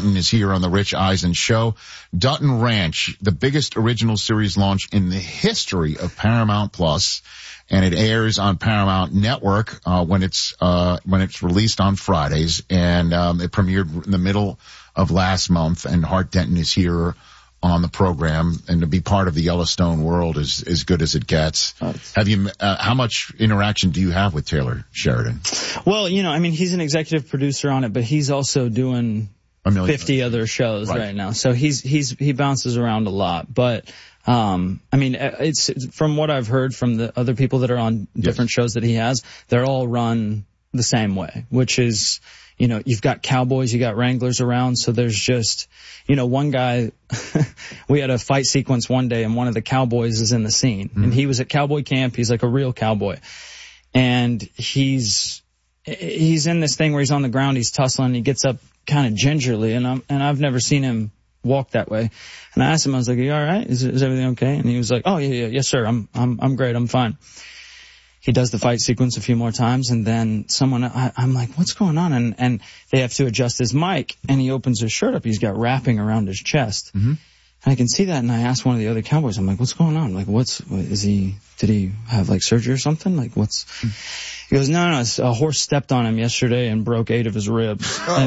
Denton is here on the Rich Eisen Show. Dutton Ranch, the biggest original series launch in the history of Paramount Plus, and it airs on Paramount Network when it's released on Fridays, and it premiered in the middle of last month. And Hart Denton is here on the program, and to be part of the Yellowstone world is as good as it gets. Have you, how much interaction do you have with Taylor Sheridan? Well, he's an executive producer on it, but he's also doing 50 other shows right now. So he bounces around a lot. But, it's from what I've heard from the other people that are on different shows that he has, they're all run the same way, which is, you've got cowboys, you got wranglers around, so there's just, one guy, we had a fight sequence one day and one of the cowboys is in the scene, and he was at cowboy camp. He's like a real cowboy, and he's in this thing where he's on the ground, he's tussling, he gets up kind of gingerly, and I've never seen him walk that way. And I asked him, I was like, "Are you all right? Is everything okay?" And he was like, "Oh yeah, yes sir, I'm great, I'm fine." He does the fight sequence a few more times, and then I'm like, what's going on? And they have to adjust his mic, and he opens his shirt up. He's got wrapping around his chest. Mm-hmm. And I can see that, and I asked one of the other cowboys, I'm like, what's going on? Like, did he have like surgery or something? Like, he goes, no, a horse stepped on him yesterday and broke 8 of his ribs. So I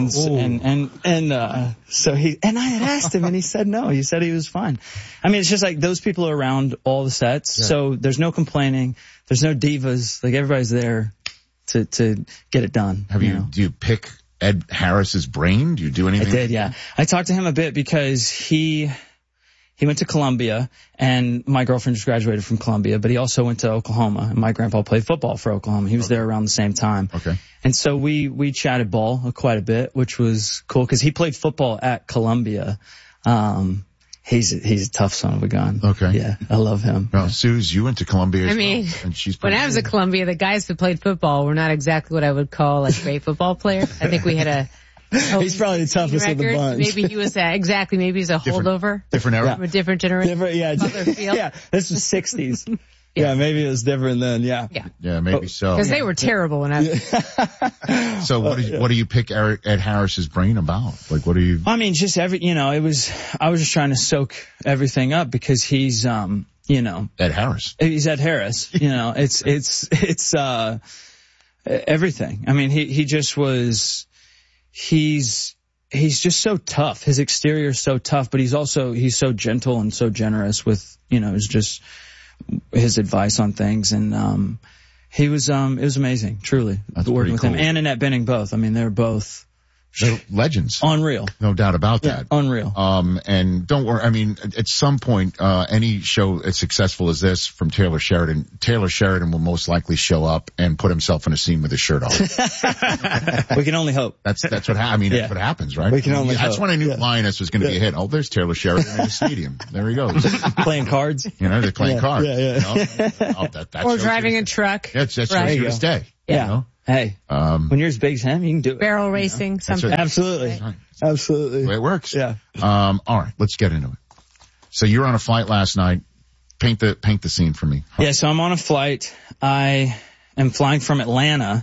had asked him and he said no. He said he was fine. It's just like those people are around all the sets. Yeah. So there's no complaining. There's no divas. Like everybody's there to get it done. Do you pick Ed Harris's brain? Do you do anything? I did, yeah. I talked to him a bit because he went to Columbia, and my girlfriend just graduated from Columbia, but he also went to Oklahoma, and my grandpa played football for Oklahoma. He was there around the same time. Okay. And so we chatted ball quite a bit, which was cool, because he played football at Columbia. He's a tough son of a gun. Okay. Yeah, I love him. Well, Suze, you went to Columbia as well, and she's when I was at Columbia, the guys who played football were not exactly what I would call a great football player. I think we had he's probably the toughest of the bunch. Maybe he was maybe he's a holdover. Different era? From a different generation. Yeah, this was 60s. Yeah, maybe it was different then, yeah. Yeah, maybe so. Because they were terrible when I was... So what do you pick Ed Harris's brain about? Like, what do you... I was just trying to soak everything up, because he's, Ed Harris. He's Ed Harris, it's everything. He just was... He's just so tough. His exterior is so tough, but he's so gentle and so generous with, his advice on things. And, it was amazing, truly, working with him and Annette Bening both. They're both legends. Unreal. No doubt about that. Yeah, unreal. And don't worry, at some point, any show as successful as this from Taylor Sheridan will most likely show up and put himself in a scene with his shirt off. We can only hope. That's what that's what happens, right? We can only hope. That's when I knew Lioness was going to be a hit. Oh, there's Taylor Sheridan in a stadium. There he goes. Playing cards. They're playing cards. Or driving a truck. That's here to stay. Yeah. Hey, when you're as big as him, you can do it. Barrel racing, something. Absolutely. Right. Absolutely. The way it works. Yeah. All right, let's get into it. So you were on a flight last night. Paint the scene for me. Yeah, so I'm on a flight. I am flying from Atlanta,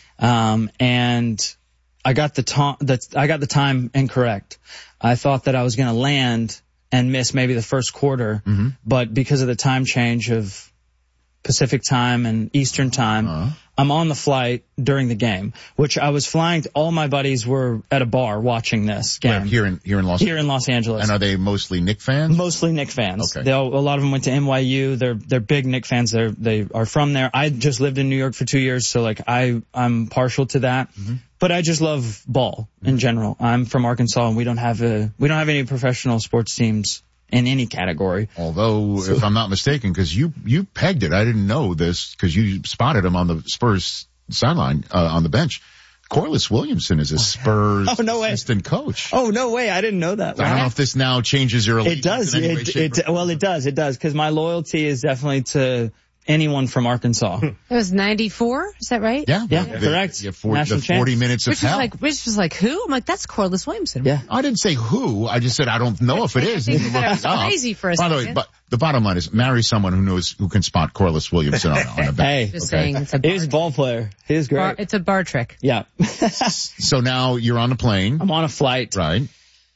and I got the time incorrect. I thought that I was going to land and miss maybe the first quarter, but because of the time change of Pacific time and Eastern time, I'm on the flight during the game, which I was flying to. All my buddies were at a bar watching this game. Here in Los Angeles. And are they mostly Knick fans? Mostly Knick fans. Okay. A lot of them went to NYU. They're big Knick fans. They are from there. I just lived in New York for 2 years, so I'm partial to that. But I just love ball in general. I'm from Arkansas, and we don't have any professional sports teams in any category. Although, if I'm not mistaken, because you pegged it, I didn't know this, because you spotted him on the Spurs sideline, on the bench. Corliss Williamson is a Spurs assistant coach. Oh, no way. I didn't know that. I don't know if this now changes your allegiance. It does, because my loyalty is definitely to anyone from Arkansas. It was 94, is that right? Yeah, correct. The 40 minutes of hell. Rich was like, who? I'm like, that's Corliss Williamson. Yeah. I didn't say who. I just said I don't know if it is. I think that was crazy for a second. By the way, but the bottom line is marry someone who can spot Corliss Williamson on a bench. Hey, just saying, it's a he's a ball player. He's great. It's a bar trick. Yeah. So now you're on a plane. I'm on a flight. Right.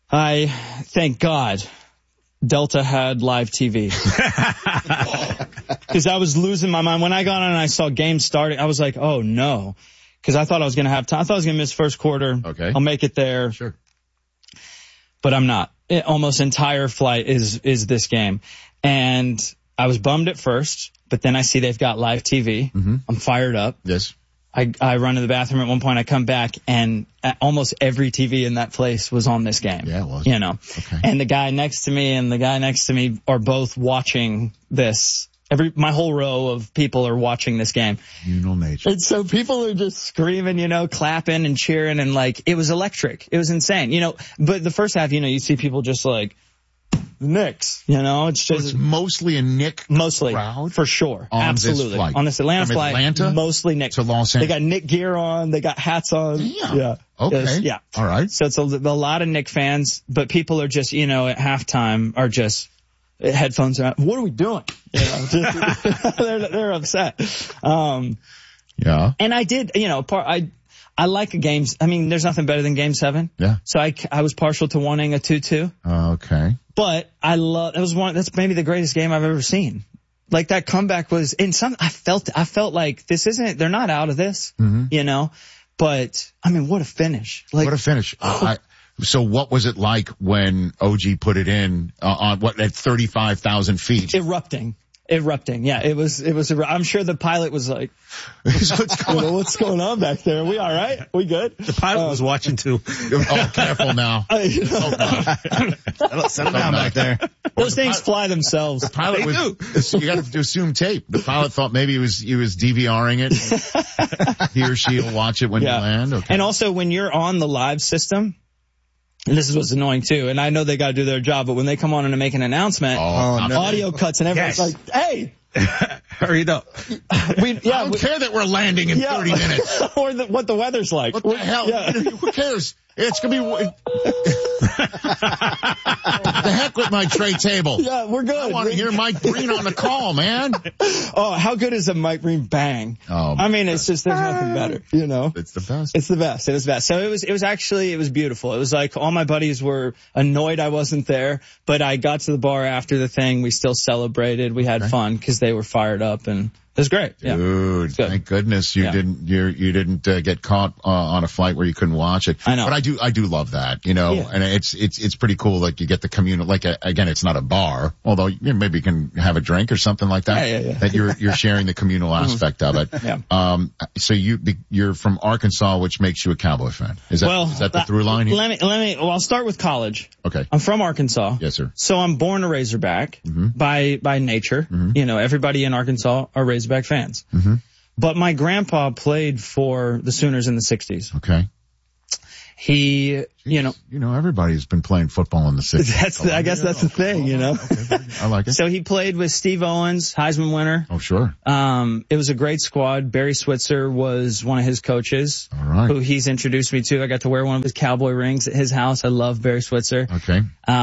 Thank God Delta had live TV. Because I was losing my mind. When I got on and I saw games starting, I was like, oh no. Because I thought I was going to have time. I thought I was going to miss first quarter. Okay. I'll make it there. Sure. But I'm not. Almost entire flight is this game. And I was bummed at first, but then I see they've got live TV. Mm-hmm. I'm fired up. Yes. I run to the bathroom at one point. I come back and almost every TV in that place was on this game. Yeah, it was. You know. Okay. And the guy next to me and the guy next to me are both watching this. My whole row of people are watching this game. Communal nature. And so people are just screaming, you know, clapping and cheering, and like, it was electric. It was insane, you know. But the first half, you know, you see people just like, Knicks, you know, it's just. So it's mostly a Knick crowd? For sure. On Absolutely. This flight. On this Atlanta From flight. Atlanta mostly Knick. to Los Angeles. They got Knick gear on. They got hats on. Damn. Yeah. Okay. Yeah. All right. So it's a lot of Knick fans, but people are just, you know, at halftime are just, headphones are out. What are we doing? You know, just, they're upset. Yeah. And I did, you know, I like games. I mean, there's nothing better than Game 7. Yeah. So I was partial to wanting a 2-2. Okay. But that's maybe the greatest game I've ever seen. Like that comeback was I felt like they're not out of this, you know, but I mean, what a finish. Like, what a finish. So what was it like when OG put it in, at 35,000 feet? Erupting. Yeah, it was, I'm sure the pilot was like, what's going on back there? Are we all right? We good? The pilot was watching too. Oh, careful now. Settle down back there. Those things fly themselves. The pilot you got to assume tape. The pilot thought maybe he was DVRing it. He or she will watch it when you land. Okay. And also when you're on the live system, and this is what's annoying too, and I know they gotta do their job, but when they come on and make an announcement, audio cuts and everyone's like, hey! Hurry up. I don't care that we're landing in 30 minutes. Or what the weather's like. What the hell? Yeah. Who cares? It's gonna be... The heck with my tray table. Yeah, we're good. I want to hear Mike Breen on the call, man. Oh, how good is a Mike Breen bang? Oh, I mean, it's just, there's nothing better, you know? It's the best. It's the best. It was best. So it was beautiful. It was like all my buddies were annoyed I wasn't there, but I got to the bar after the thing. We still celebrated. We had fun because they were fired up, and it was great. Yeah. Dude, thank goodness you didn't get caught on a flight where you couldn't watch it. I know. But I do love that, you know, and it's pretty cool. Like you get the communal, like again, it's not a bar, although maybe you can have a drink or something like that. Yeah. That you're sharing the communal aspect of it. Yeah. So you're from Arkansas, which makes you a Cowboy fan. Is that the through line here? Well, I'll start with college. Okay. I'm from Arkansas. Yes, sir. So I'm born a Razorback by nature. You know, everybody in Arkansas are Razorback fans. But my grandpa played for the Sooners in the 60s. Okay. He, you know, everybody's been playing football in the 60s. I guess that's the thing, you know. Okay. I like it. So he played with Steve Owens, Heisman winner. Oh, sure. It was a great squad. Barry Switzer was one of his coaches. All right. Who he's introduced me to. I got to wear one of his cowboy rings at his house. I love Barry Switzer. Okay.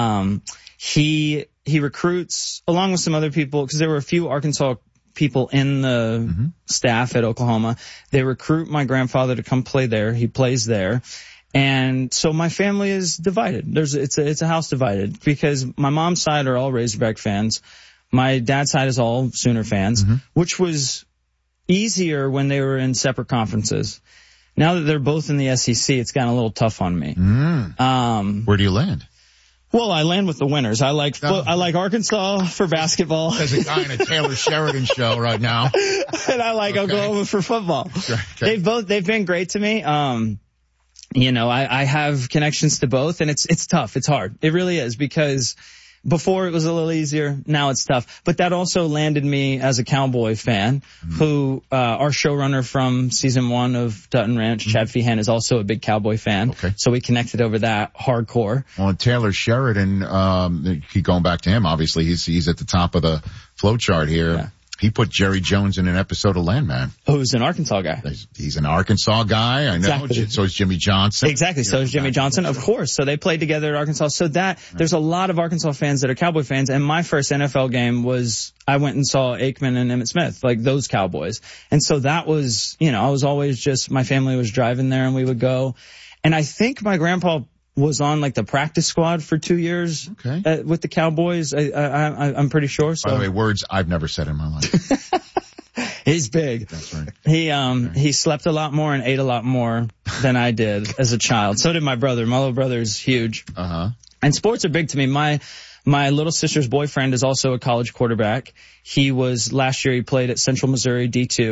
He recruits along with some other people because there were a few Arkansas people in the staff at Oklahoma. They recruit my grandfather to come play there. He plays there. And so my family is divided. It's a house divided because my mom's side are all Razorback fans. My dad's side is all Sooner fans, which was easier when they were in separate conferences. Now that they're both in the SEC, it's gotten a little tough on me. Where do you land? Well, I land with the winners. I like Arkansas for basketball. There's a guy in a Taylor Sheridan show right now. And I like Oklahoma for football. Okay. They've been great to me. You know, I have connections to both, and it's tough. It's hard. It really is, because before it was a little easier. Now it's tough. But that also landed me as a Cowboy fan who, our showrunner from season 1 of Dutton Ranch, Chad Feehan, is also a big Cowboy fan. Okay. So we connected over that hardcore. Well, Taylor Sheridan, keep going back to him. Obviously, he's at the top of the flow chart here. Yeah. He put Jerry Jones in an episode of Landman. Who's an Arkansas guy. He's an Arkansas guy. I know. Exactly. So is Jimmy Johnson. Exactly. So is Jimmy Johnson. Of course. So they played together at Arkansas. So there's a lot of Arkansas fans that are Cowboy fans. And my first NFL game was, I went and saw Aikman and Emmitt Smith, like those Cowboys. And so that was, I was always my family was driving there and we would go. And I think my grandpa was on like the practice squad for 2 years with the Cowboys. I'm pretty sure. So. By the way, words I've never said in my life. He's big. That's right. He slept a lot more and ate a lot more than I did as a child. So did my brother. My little brother is huge. And sports are big to me. My little sister's boyfriend is also a college quarterback. Last year he played at Central Missouri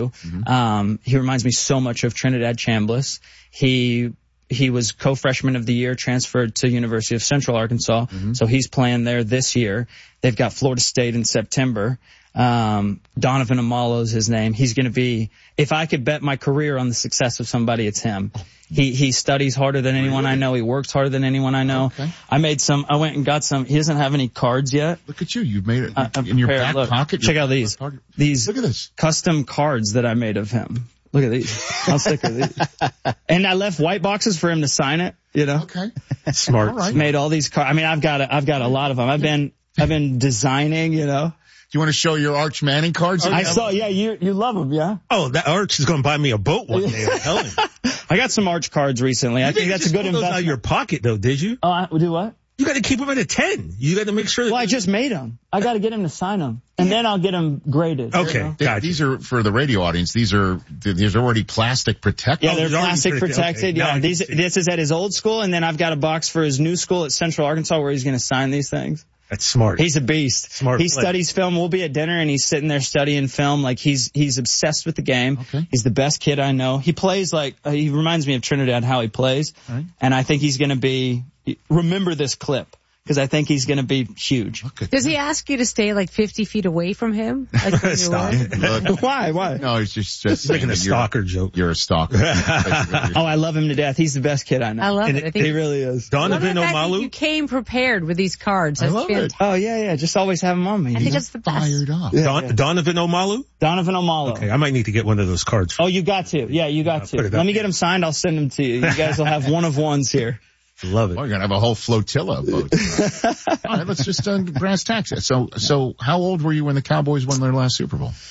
D2. He reminds me so much of Trinidad Chambliss. He was co-freshman of the year, transferred to University of Central Arkansas. So he's playing there this year. They've got Florida State in September. Donovan Amalo is his name. He's going to be, if I could bet my career on the success of somebody, it's him. He studies harder than anyone I know. He works harder than anyone I know. I went and got some. He doesn't have any cards yet. Look at you. You've made it in your back pocket. Check out these. Look at this. Custom cards that I made of him. Look at these. How sick are these? And I left white boxes for him to sign it, you know. Okay. Smart. All right. Made all these cards. I mean, I've got a lot of them. I've been designing, you know. Do you want to show your Arch Manning cards? I saw, you love them, yeah? Oh, that Arch is going to buy me a boat one day. I'm telling you. I got some Arch cards recently. I think that's a good investment. Those out of your pocket, though, did you? Oh, do what? You got to keep them at a 10. You got to make sure that. Well, I just made them. I got to get him to sign them, and then I'll get them graded. Okay, you know? gotcha. These are for the radio audience. These are already plastic protected. Yeah, they're plastic protected. Okay. Yeah, this is at his old school, and then I've got a box for his new school at Central Arkansas where he's going to sign these things. That's smart. He's a beast. Smart. He studies film. We'll be at dinner and he's sitting there studying film. Like he's obsessed with the game. Okay. He's the best kid I know. He plays he reminds me of Trinidad how he plays. Right. And I think he's going to remember this clip. Because I think he's going to be huge. Does he ask you to stay like 50 feet away from him? Like Stop. Look, Why? No, he's just making a stalker joke. You're a stalker. Oh, I love him to death. He's the best kid I know. I love it. I think he really is. Donovan Omalu? You came prepared with these cards. That's fantastic. Oh, yeah. Just always have him on me. I think that's the best. Fired up. Yeah. Donovan Omalu? Donovan Omalu. Okay, I might need to get one of those cards. Oh, you got to. Yeah, you got to. Let me get them signed. I'll send them to you. You guys will have one of ones here. Love it. We're going to have a whole flotilla of boats. All right, let's just brass tacks it. So how old were you when the Cowboys won their last Super Bowl?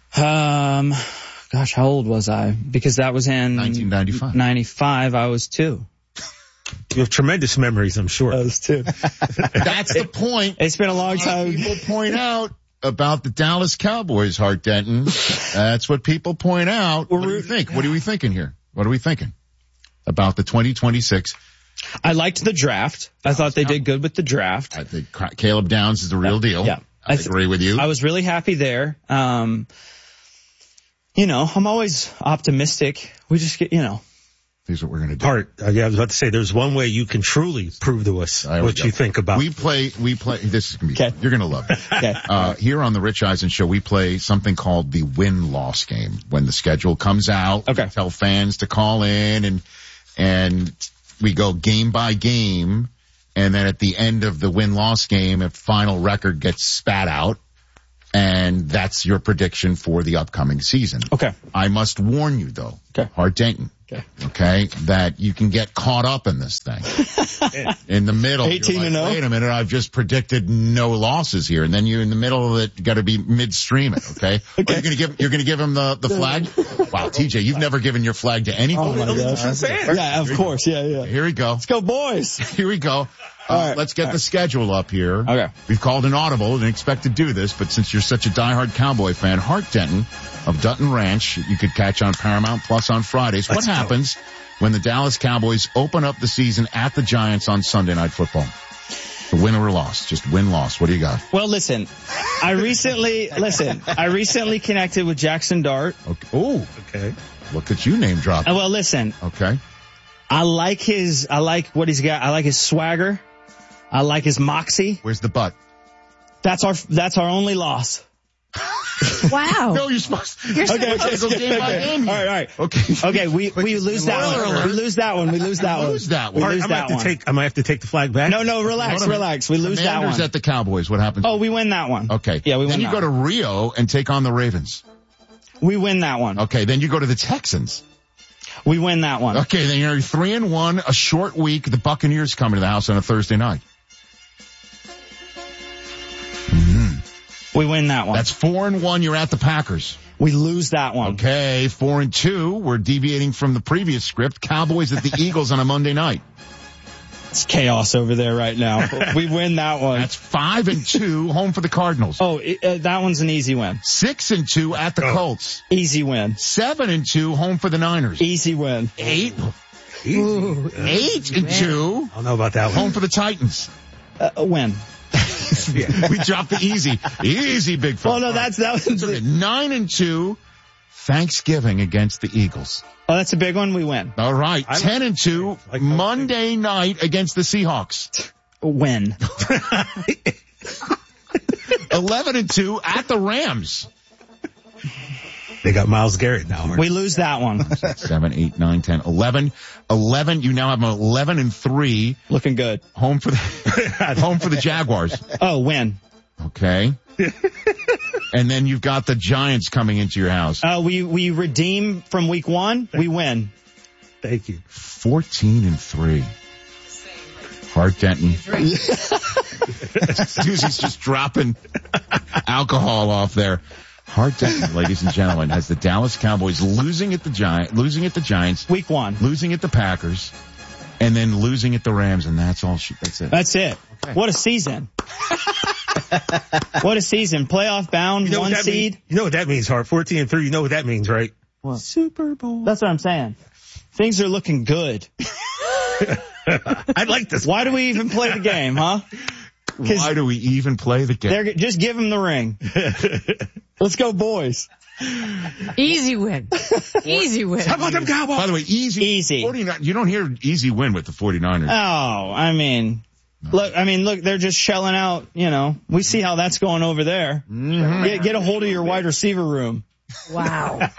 Gosh, how old was I? Because that was in 1995. 95, I was 2. You have tremendous memories, I'm sure. I was 2. That's the point. It's been a long time. People point out about the Dallas Cowboys, Hart Denton. That's what people point out. What do you think? What are we thinking here? What are we thinking about the 2026? I liked the draft. I thought they did good with the draft. I think Caleb Downs is the real deal. Yeah. I agree with you. I was really happy there. I'm always optimistic. We just get, Here's what we're going to do. Hart, I was about to say, there's one way you can truly prove to us what you think about. We play, this is going to be, you're going to love it. Okay. Here on the Rich Eisen Show, we play something called the win-loss game. When the schedule comes out, we tell fans to call in and we go game by game, and then at the end of the win-loss game, a final record gets spat out, and that's your prediction for the upcoming season. Okay. I must warn you, though, Hart Denton, that you can get caught up in this thing. In the middle, 18-0. Wait a minute, I've just predicted no losses here, and then you're in the middle of it, got to be midstream it, okay? You're going to give him the flag? Wow, TJ, you've never given your flag to anyone. Oh my gosh. Yeah, of course. Yeah. Here we go. Let's go, boys. Here we go. All right. Let's get the schedule up here. Okay. We've called an audible, didn't expect to do this, but since you're such a diehard Cowboy fan, Hart Denton of Dutton Ranch, you could catch on Paramount Plus on Fridays. What happens when the Dallas Cowboys open up the season at the Giants on Sunday Night Football? The win or loss, just win-loss. What do you got? Well, listen, I recently connected with Jackson Dart. Okay. Oh, okay. Look at you name dropping. Well, listen. Okay. I like what he's got. I like his swagger. I like his moxie. Where's the butt? That's our only loss. Wow. No, you're supposed to. Okay. Go game by game here. All right. Okay. We lose that one. We lose that one. We lose that one. I might have to take the flag back. No, relax. We lose that one. Commanders at the Cowboys. What happens? Oh, we win that one. Okay. Yeah, we win. Then you go to Rio and take on the Ravens. We win that one. Okay. Then you go to the Texans. We win that one. Okay. Then you're 3-1, a short week. The Buccaneers coming to the house on a Thursday night. We win that one. That's 4-1. You're at the Packers. We lose that one. Okay, 4-2. We're deviating from the previous script. Cowboys at the Eagles on a Monday night. It's chaos over there right now. We win that one. That's 5-2 home for the Cardinals. Oh, that one's an easy win. 6-2 at the Colts. Easy win. 7-2 home for the Niners. Easy win. 8-2. I don't know about that one. Home for the Titans. A win. We dropped the easy big fella. Oh no, that was 9-2. Thanksgiving against the Eagles. Oh, that's a big one. We win. All right. 10-2 Monday night against the Seahawks. Win. 11-2 at the Rams. They got Myles Garrett now. We lose that one. 7, 8, 9, 10, 11. 11. You now have an 11-3. Looking good. Home for the Jaguars. Oh, win. Okay. And then you've got the Giants coming into your house. We redeem from week 1. We win. Thank you. 14-3. Hart Denton. Susie's just dropping alcohol off there. Hart Denton, ladies and gentlemen, has the Dallas Cowboys losing at the Giants. Week 1. Losing at the Packers. And then losing at the Rams, and that's all. That's it. That's it. Okay. What a season. What a season. Playoff bound, 1 seed. You know what that means, Hart. 14-3. You know what that means, right? What? Super Bowl. That's what I'm saying. Things are looking good. I like this. Why do we even play the game, huh? Why do we even play the game? Just give them the ring. Let's go, boys. Easy win. Easy win. How about them Cowboys? By the way, easy. 49, you don't hear easy win with the 49ers. Oh, I mean, look, they're just shelling out, we see how that's going over there. Mm-hmm. Get a hold of your wide receiver room. Wow.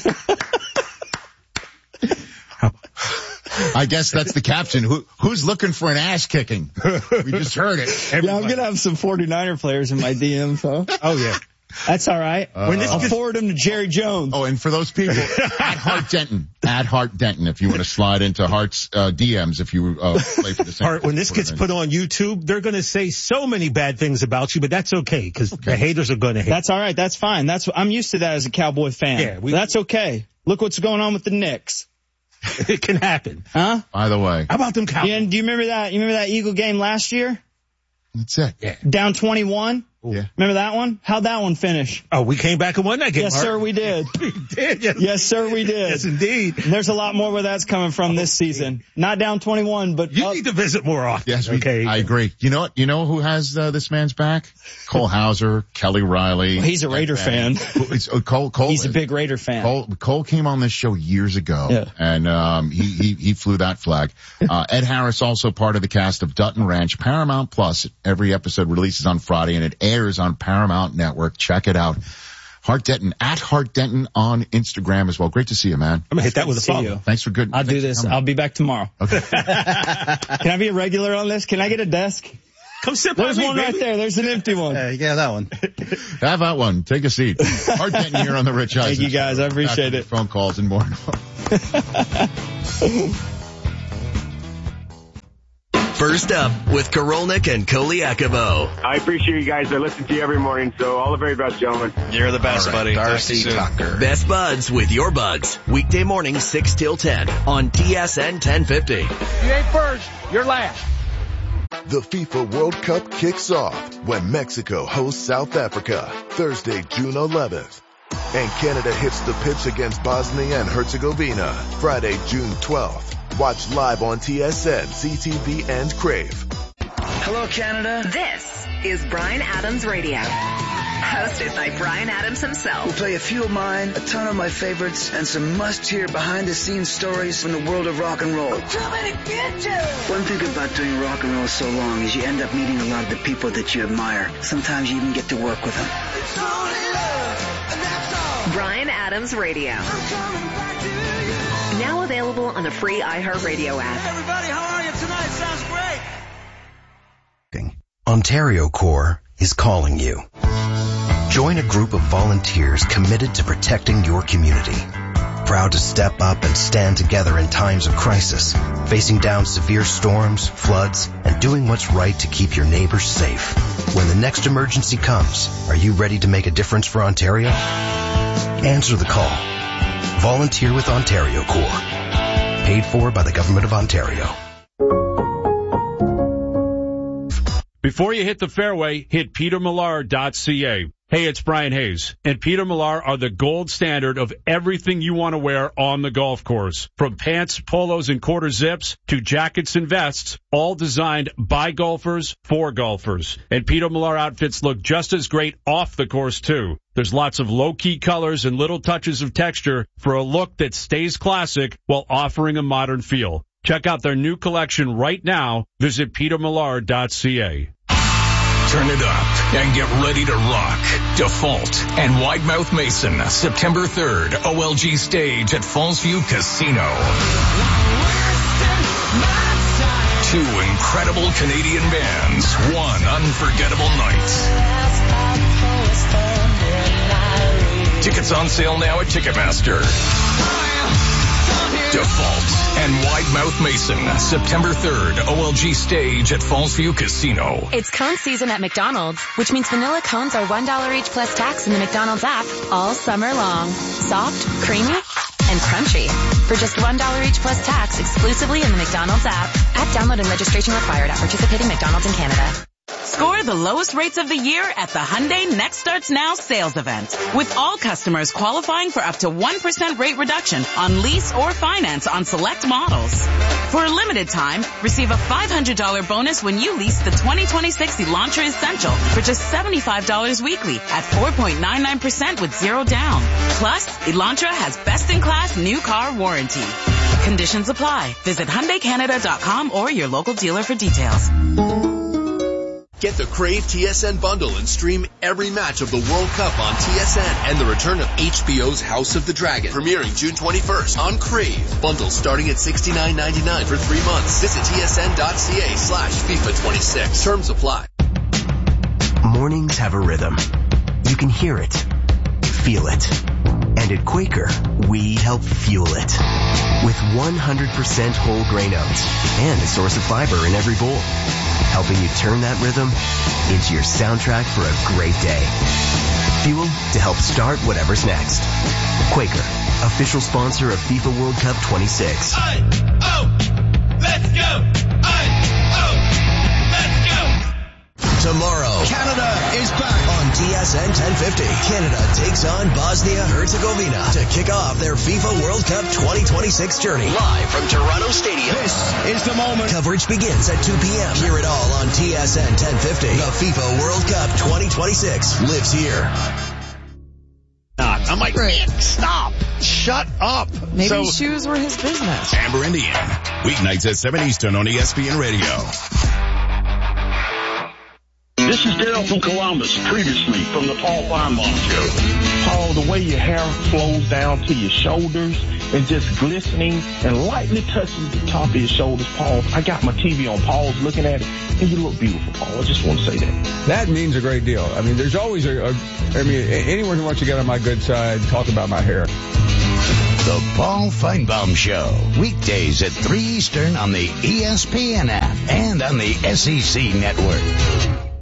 I guess that's the caption. Who's looking for an ass kicking? We just heard it. Yeah, I'm going to have some 49er players in my DMs, huh? Oh, yeah. That's all right. I'll forward them to Jerry Jones. Oh, and for those people, at Hart Denton, if you want to slide into Hart's DMs, if you play for the same. Hart, when this gets put on YouTube, they're going to say so many bad things about you, but that's okay, because the haters are going to hate. That's all right. That's fine. I'm used to that as a Cowboy fan. Yeah, that's okay. Look what's going on with the Knicks. It can happen. Huh? By the way. How about them Cowboys? Yeah, do you remember that? You remember that Eagle game last year? That's it. Yeah. Down 21? Yeah. Remember that one? How'd that one finish? Oh, we came back and won that game. Yes, sir, we did. We did. Yes. Yes, sir, we did. Yes, indeed. And there's a lot more where that's coming from this season. Not down 21, but you need to visit more often. Yes, okay. I agree. You know what? You know who has this man's back? Cole Hauser, Kelly Riley. Well, he's a Raider fan. Cole. He's a big Raider fan. Cole came on this show years ago, and he flew that flag. Ed Harris, also part of the cast of Dutton Ranch, Paramount Plus. Every episode releases on Friday, and it airs on Paramount Network. Check it out. Hart Denton, at Hart Denton on Instagram as well. Great to see you, man. I'm going to hit that with a follow. Thanks for good. I'll do this. I'll be back tomorrow. Okay. Can I be a regular on this? Can I get a desk? Come sit by me, There's one right there. There's an empty one. Yeah, that one. Have that one. Take a seat. Hart Denton here on the Rich Eisen. Thank you, guys. I appreciate it. Phone calls and more. First up with Korolnik and Koliakovo. I appreciate you guys. I listen to you every morning, so all the very best, gentlemen. You're the best, buddy. Darcy Tucker. Best Buds with your buds. Weekday mornings 6 till 10 on TSN 1050. You ain't first, you're last. The FIFA World Cup kicks off when Mexico hosts South Africa Thursday, June 11th. And Canada hits the pitch against Bosnia and Herzegovina Friday, June 12th. Watch live on TSN, CTV, and Crave. Hello, Canada. This is Bryan Adams Radio. Hosted by Bryan Adams himself. We'll play a few of mine, a ton of my favorites, and some must-hear behind-the-scenes stories from the world of rock and roll. We're coming to get you! One thing about doing rock and roll so long is you end up meeting a lot of the people that you admire. Sometimes you even get to work with them. It's only love, and that's all. Bryan Adams Radio. I'm coming back to you. Now available on the free iHeartRadio app. Hey everybody, how are you tonight? Sounds great. Ontario Corps is calling you. Join a group of volunteers committed to protecting your community. Proud to step up and stand together in times of crisis, facing down severe storms, floods, and doing what's right to keep your neighbors safe. When the next emergency comes, are you ready to make a difference for Ontario? Answer the call. Volunteer with Ontario Corps. Paid for by the Government of Ontario. Before you hit the fairway, hit petermillar.ca. Hey, it's Brian Hayes, and Peter Millar are the gold standard of everything you want to wear on the golf course. From pants, polos, and quarter zips to jackets and vests, all designed by golfers for golfers. And Peter Millar outfits look just as great off the course, too. There's lots of low-key colors and little touches of texture for a look that stays classic while offering a modern feel. Check out their new collection right now. Visit petermillar.ca. Turn it up and get ready to rock. Default and Wide Mouth Mason, September 3rd, OLG stage at Fallsview Casino. 2 incredible Canadian bands, 1 unforgettable night. Tickets on sale now at Ticketmaster. Default and Wide Mouth Mason, September 3rd, OLG stage at Fallsview Casino. It's cone season at McDonald's, which means vanilla cones are $1 each plus tax in the McDonald's app all summer long. Soft, creamy, and crunchy. For just $1 each plus tax exclusively in the McDonald's app. App download and registration required at participating McDonald's in Canada. Score the lowest rates of the year at the Hyundai Next Starts Now sales event. With all customers qualifying for up to 1% rate reduction on lease or finance on select models. For a limited time, receive a $500 bonus when you lease the 2026 Elantra Essential for just $75 weekly at 4.99% with zero down. Plus, Elantra has best-in-class new car warranty. Conditions apply. Visit HyundaiCanada.com or your local dealer for details. Get the Crave TSN bundle and stream every match of the World Cup on TSN and the return of HBO's House of the Dragon, premiering June 21st on Crave. Bundles starting at $69.99 for 3 months. Visit tsn.ca/FIFA26. Terms apply. Mornings have a rhythm. You can hear it, feel it. And at Quaker, we help fuel it. With 100% whole grain oats and a source of fiber in every bowl. Helping you turn that rhythm into your soundtrack for a great day. Fuel to help start whatever's next. Quaker, official sponsor of FIFA World Cup 26. Let's go! Tomorrow, Canada is back on TSN 1050. Canada takes on Bosnia-Herzegovina to kick off their FIFA World Cup 2026 journey. Live from Toronto Stadium. This is the moment. Coverage begins at 2 p.m. Hear it all on TSN 1050. The FIFA World Cup 2026 lives here. I'm like, man, stop. Shut up. Maybe shoes were his business. Amber Indian. Weeknights at 7 Eastern on ESPN Radio. This is Daryl from Columbus, previously from the Paul Feinbaum Show. Paul, the way your hair flows down to your shoulders and just glistening and lightly touches the top of your shoulders, Paul. I got my TV on, Paul's looking at it, and you look beautiful, Paul. I just want to say that. That means a great deal. I mean, there's always anyone who wants to get on my good side, talk about my hair. The Paul Feinbaum Show, weekdays at 3 Eastern on the ESPN app and on the SEC network.